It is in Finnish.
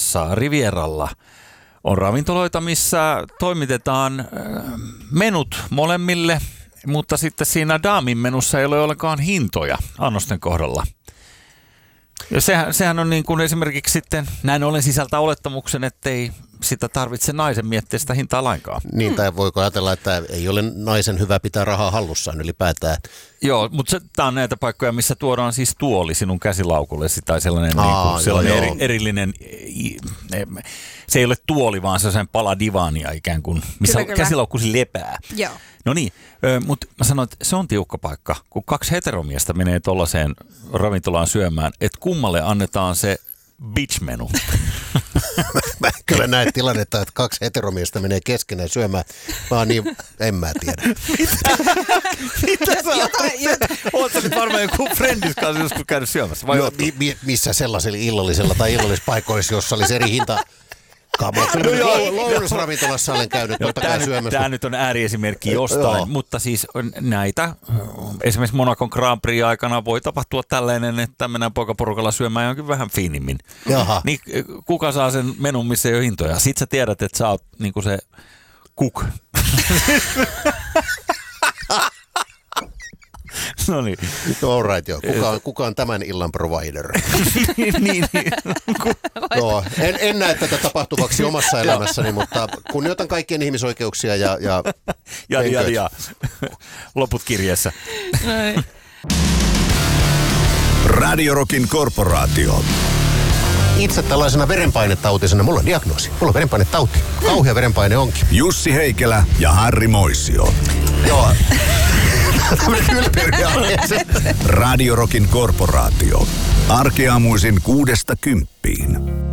Italiassa Rivieralla on ravintoloita, missä toimitetaan menut molemmille, mutta sitten siinä daamin menussa ei ole ollenkaan hintoja annosten kohdalla. Ja sehän on niin kuin esimerkiksi sitten, näin ollen sisältää olettamuksen, ettei sitä tarvitse naisen miettiä sitä hintaa lainkaan. Niin, tai voiko ajatella, että ei ole naisen hyvä pitää rahaa hallussaan ylipäätään. Joo, mutta tämä on näitä paikkoja, missä tuodaan siis tuoli sinun käsilaukullesi tai sellainen, erillinen, se ei ole tuoli, vaan se on pala divania ikään kuin, missä käsilaukkusi lepää. Joo. No niin, mutta mä sanoin, että se on tiukka paikka, kun 2 heteromiestä menee tuollaiseen ravintolaan syömään, että kummalle annetaan se bitch-menu. Mä kyllä näen tilannetta, että 2 heteromiestä menee keskenään syömään. En mä tiedä. Mitä sä oot sä nyt varmaan joku friendis kanssa joskus käynyt syömässä? Vai missä sellaisella illallisella tai illallispaikoissa, jossa olisi eri hinta. Lounasravintolassa olen käynyt totta kai syömässä. Tämä nyt on ääriesimerkki jostain, mutta siis näitä, esimerkiksi Monacon Grand Prix aikana voi tapahtua tällainen, että mennään poikaporukalla syömään jonkin vähän fiinimmin. Jaha. Niin kuka saa sen menun, missä ei ole hintoja? Sitten sä tiedät, että sä oot niinku se cook. No niin. All right, joo. Kuka on tämän illan provider? niin. Joo, en näe tätä tapahtuvaksi omassa elämässäni, mutta kunnioitan kaikkien ihmisoikeuksia ja loput kirjeessä. Radio Rockin korporaatio. Itse tällaisena verenpainetautisena, mulla on diagnoosi. Mulla on verenpainetauti. Kauhea verenpaine onkin. Jussi Heikelä ja Harri Moisio. Joo. Radio Rockin korporaatio. Arkeaamuisin 6–10.